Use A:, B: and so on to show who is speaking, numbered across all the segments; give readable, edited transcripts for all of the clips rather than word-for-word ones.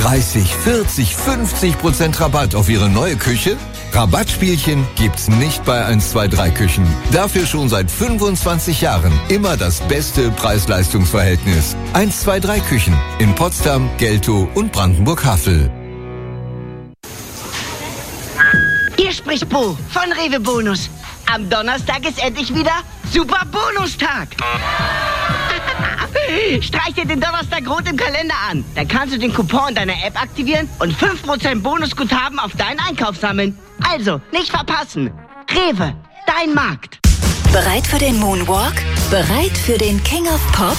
A: 30, 40, 50% Rabatt auf Ihre neue Küche? Rabattspielchen gibt's nicht bei 123 Küchen. Dafür schon seit 25 Jahren immer das beste Preis-Leistungs-Verhältnis. 123 Küchen in Potsdam, Geltow und Brandenburg-Havel.
B: Hier spricht Bo von Rewe Bonus. Am Donnerstag ist endlich wieder Super Bonustag. Streich dir den Donnerstag rot im Kalender an. Dann kannst du den Coupon deiner App aktivieren und 5% Bonusguthaben auf deinen Einkauf sammeln. Also, nicht verpassen. Rewe, dein Markt.
C: Bereit für den Moonwalk? Bereit für den King of Pop?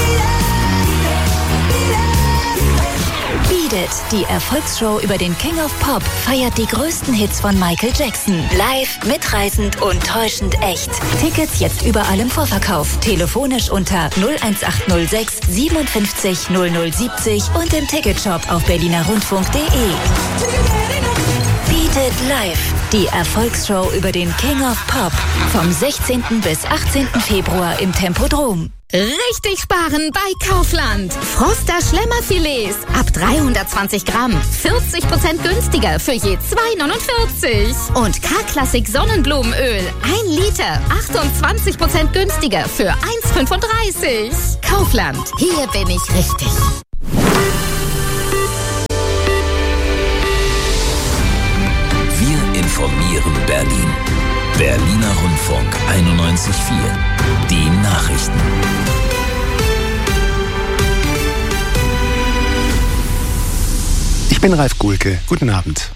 C: Beat It, die Erfolgsshow über den King of Pop, feiert die größten Hits von Michael Jackson. Live, mitreißend und täuschend echt. Tickets jetzt überall im Vorverkauf. Telefonisch unter 01806 57 0070 und im Ticketshop auf berlinerrundfunk.de. Beat It Live, die Erfolgsshow über den King of Pop. Vom 16. bis 18. Februar im Tempodrom.
D: Richtig sparen bei Kaufland. Froster Schlemmerfilets ab 320 Gramm. 40% günstiger für je 2,49. Und K-Klassik Sonnenblumenöl. 1 Liter. 28% günstiger für 1,35. Kaufland. Hier bin ich richtig.
E: Wir informieren Berlin. Berliner Rundfunk 91.4. Die Nachrichten.
F: Ich bin Ralf Gulke. Guten Abend.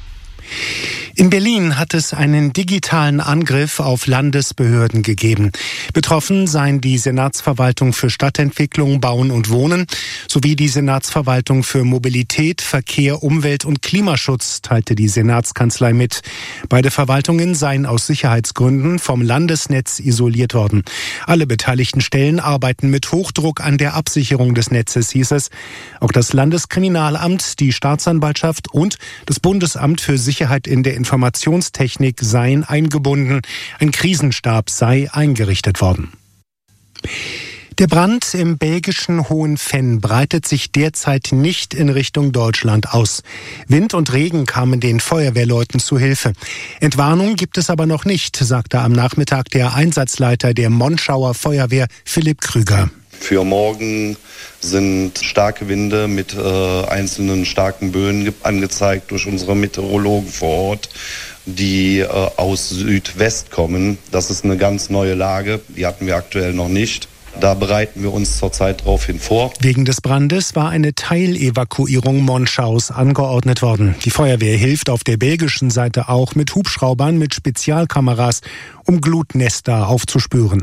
F: In Berlin hat es einen digitalen Angriff auf Landesbehörden gegeben. Betroffen seien die Senatsverwaltung für Stadtentwicklung, Bauen und Wohnen sowie die Senatsverwaltung für Mobilität, Verkehr, Umwelt und Klimaschutz, teilte die Senatskanzlei mit. Beide Verwaltungen seien aus Sicherheitsgründen vom Landesnetz isoliert worden. Alle beteiligten Stellen arbeiten mit Hochdruck an der Absicherung des Netzes, hieß es. Auch das Landeskriminalamt, die Staatsanwaltschaft und das Bundesamt für Sicherheit in der Informationstechnik seien eingebunden. Ein Krisenstab sei eingerichtet worden. Der Brand im belgischen Hohenfenn breitet sich derzeit nicht in Richtung Deutschland aus. Wind und Regen kamen den Feuerwehrleuten zu Hilfe. Entwarnung gibt es aber noch nicht, sagte am Nachmittag der Einsatzleiter der Monschauer Feuerwehr, Philipp Krüger.
G: Für morgen sind starke Winde mit einzelnen starken Böen angezeigt durch unsere Meteorologen vor Ort, die aus Südwest kommen. Das ist eine ganz neue Lage, die hatten wir aktuell noch nicht. Da bereiten wir uns zurzeit darauf hin vor. Wegen des Brandes war eine Teilevakuierung Monschaus angeordnet worden. Die Feuerwehr hilft auf der belgischen Seite auch mit Hubschraubern mit Spezialkameras, um Glutnester aufzuspüren.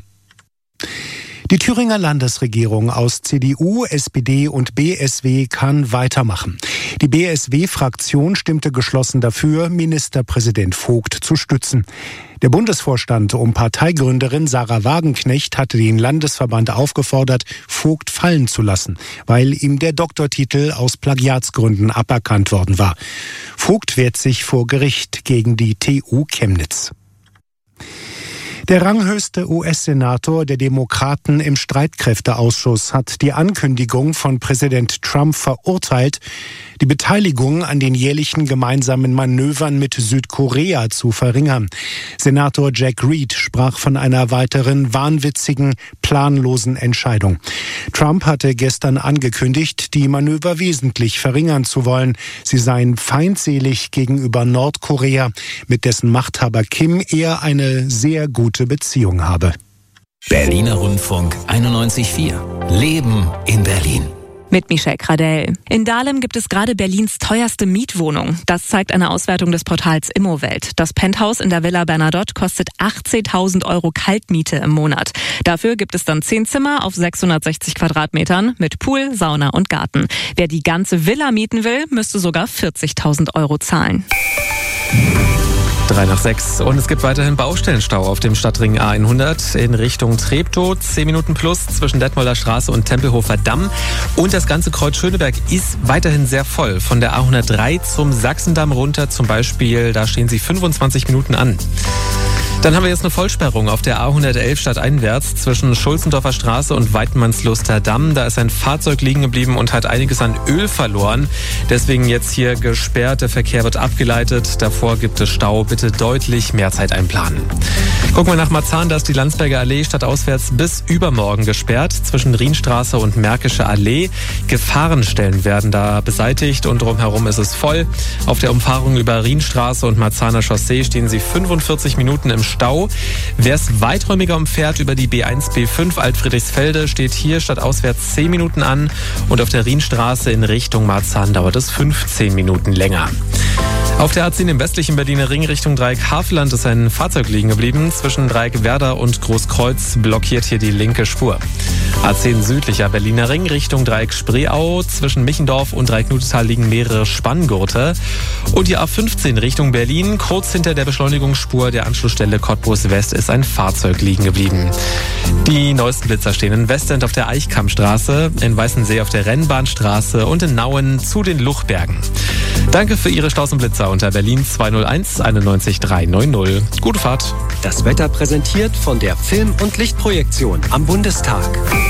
G: Die Thüringer Landesregierung aus CDU, SPD und BSW kann weitermachen. Die BSW-Fraktion stimmte geschlossen dafür, Ministerpräsident Vogt zu stützen. Der Bundesvorstand um Parteigründerin Sarah Wagenknecht hatte den Landesverband aufgefordert, Vogt fallen zu lassen, weil ihm der Doktortitel aus Plagiatsgründen aberkannt worden war. Vogt wehrt sich vor Gericht gegen die TU Chemnitz. Der ranghöchste US-Senator der Demokraten im Streitkräfteausschuss hat die Ankündigung von Präsident Trump verurteilt, die Beteiligung an den jährlichen gemeinsamen Manövern mit Südkorea zu verringern. Senator Jack Reed sprach von einer weiteren wahnwitzigen, planlosen Entscheidung. Trump hatte gestern angekündigt, die Manöver wesentlich verringern zu wollen. Sie seien feindselig gegenüber Nordkorea, mit dessen Machthaber Kim er eine sehr gute Beziehung habe.
E: Berliner Rundfunk 91.4. Leben in Berlin.
H: Mit Michelle Gradell. In Dahlem gibt es gerade Berlins teuerste Mietwohnung. Das zeigt eine Auswertung des Portals Immowelt. Das Penthouse in der Villa Bernadotte kostet 18.000 € Kaltmiete im Monat. Dafür gibt es dann 10 Zimmer auf 660 Quadratmetern mit Pool, Sauna und Garten. Wer die ganze Villa mieten will, müsste sogar 40.000 € zahlen.
I: 3:06 und es gibt weiterhin Baustellenstau auf dem Stadtring A100 in Richtung Treptow. 10 Minuten plus zwischen Detmolder Straße und Tempelhofer Damm. Und das ganze Kreuz Schöneberg ist weiterhin sehr voll. Von der A103 zum Sachsendamm runter zum Beispiel, da stehen sie 25 Minuten an. Dann haben wir jetzt eine Vollsperrung auf der A111 stadteinwärts zwischen Schulzendorfer Straße und Weidmannsluster Damm. Da ist ein Fahrzeug liegen geblieben und hat einiges an Öl verloren. Deswegen jetzt hier gesperrt. Der Verkehr wird abgeleitet. Davor gibt es Stau. Bitte deutlich mehr Zeit einplanen. Gucken wir nach Marzahn. Da ist die Landsberger Allee stadtauswärts bis übermorgen gesperrt. Zwischen Rienstraße und Märkische Allee. Gefahrenstellen werden da beseitigt und drumherum ist es voll. Auf der Umfahrung über Rienstraße und Marzahner Chaussee stehen Sie 45 Minuten im Stau. Wer es weiträumiger umfährt über die B1, B5 Altfriedrichsfelde, steht hier stadtauswärts 10 Minuten an und auf der Rienstraße in Richtung Marzahn dauert es 15 Minuten länger. Auf der A10 im westlichen Berliner Ring Richtung Dreieck Havelland ist ein Fahrzeug liegen geblieben. Zwischen Dreieck Werder und Großkreuz blockiert hier die linke Spur. A10 südlicher Berliner Ring Richtung Dreieck Spreeau. Zwischen Michendorf und Dreieck Nutetal liegen mehrere Spanngurte. Und die A15 Richtung Berlin. Kurz hinter der Beschleunigungsspur der Anschlussstelle Cottbus West ist ein Fahrzeug liegen geblieben. Die neuesten Blitzer stehen in Westend auf der Eichkammstraße, in Weißensee auf der Rennbahnstraße und in Nauen zu den Luchbergen. Danke für Ihre Staus und Blitzer unter Berlin 201 91 390. Gute Fahrt.
J: Das Wetter präsentiert von der Film- und Lichtprojektion am Bundestag.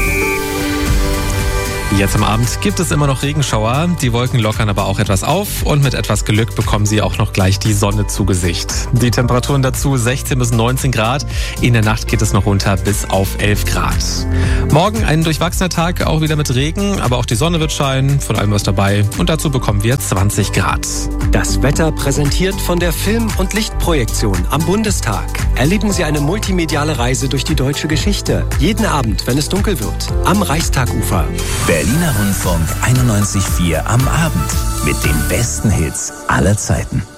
I: Jetzt am Abend gibt es immer noch Regenschauer. Die Wolken lockern aber auch etwas auf und mit etwas Glück bekommen Sie auch noch gleich die Sonne zu Gesicht. Die Temperaturen dazu 16 bis 19 Grad. In der Nacht geht es noch runter bis auf 11 Grad. Morgen ein durchwachsener Tag, auch wieder mit Regen, aber auch die Sonne wird scheinen, von allem was dabei. Und dazu bekommen wir 20 Grad.
J: Das Wetter präsentiert von der Film- und Lichtprojektion am Bundestag. Erleben Sie eine multimediale Reise durch die deutsche Geschichte. Jeden Abend, wenn es dunkel wird, am Reichstagufer.
E: Berliner Rundfunk 91.4 am Abend mit den besten Hits aller Zeiten.